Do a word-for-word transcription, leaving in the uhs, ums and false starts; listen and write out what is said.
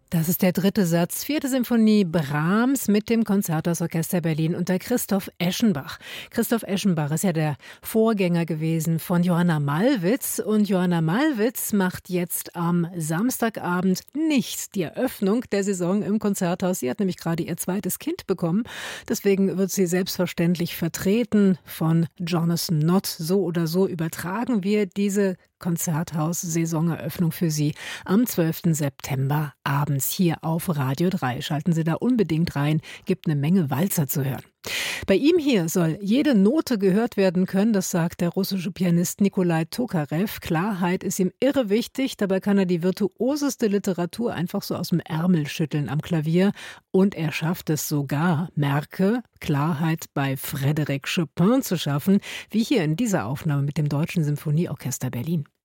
Das ist der dritte Satz, vierte Symphonie Brahms mit dem Konzerthausorchester Berlin unter Christoph Eschenbach. Christoph Eschenbach ist ja der Vorgänger gewesen von Johanna Malwitz. Und Johanna Malwitz macht jetzt am Samstagabend nicht die Eröffnung der Saison im Konzerthaus. Sie hat nämlich gerade ihr zweites Kind bekommen. Deswegen wird sie selbstverständlich vertreten von Jonathan Nott. So oder so übertragen wir diese Konzerthaus-Saisoneröffnung für Sie am zwölften September abends hier auf Radio drei. Schalten Sie da unbedingt rein, gibt eine Menge Walzer zu hören. Bei ihm hier soll jede Note gehört werden können, das sagt der russische Pianist Nikolai Tokarev. Klarheit ist ihm irre wichtig, dabei kann er die virtuoseste Literatur einfach so aus dem Ärmel schütteln am Klavier. Und er schafft es sogar, merke, Klarheit bei Frédéric Chopin zu schaffen, wie hier in dieser Aufnahme mit dem Deutschen Symphonieorchester Berlin.